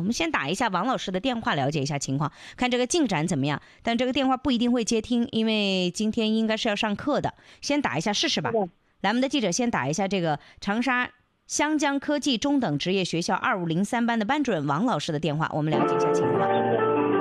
们先打一下王老师的电话，了解一下情况，看这个进展怎么样。但这个电话不一定会接听，因为今天应该是要上课的，先打一下试试吧。来，我们的记者先打一下这个长沙湘江科技中等职业学校2503班的班主任王老师的电话，我们了解一下情况。